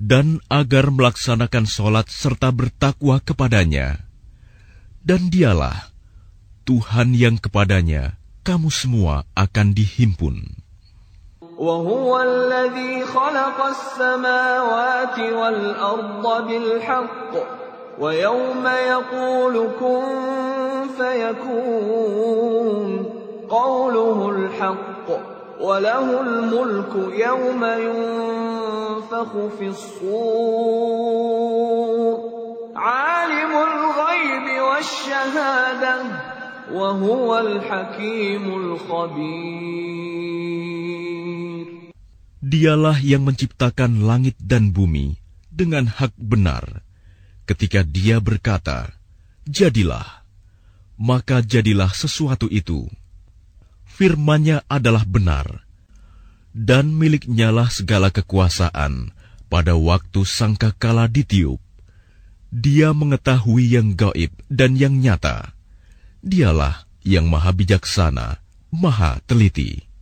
dan agar melaksanakan sholat serta bertakwa kepadanya. Dan dialah Tuhan yang kepadanya kamu semua akan dihimpun. وَهُوَ الَّذِي خَلَقَ السَّمَاوَاتِ وَالْأَرْضَ بِالْحَقِّ وَيَوْمَ يَقُولُ كُن فَيَكُونُ قَوْلُهُ الْحَقُّ وَلَهُ الْمُلْكُ يَوْمَ يُنفَخُ فِي الصُّورِ عَالِمُ الْغَيْبِ وَالشَّهَادَةِ وَهُوَ الْحَكِيمُ الْخَبِيرُ. Dialah yang menciptakan langit dan bumi dengan hak benar. Ketika Dia berkata, "Jadilah," maka jadilah sesuatu itu. Firman-Nya adalah benar, dan milik-Nyalah segala kekuasaan pada waktu sangkakala ditiup. Dia mengetahui yang gaib dan yang nyata. Dialah yang maha bijaksana, maha teliti.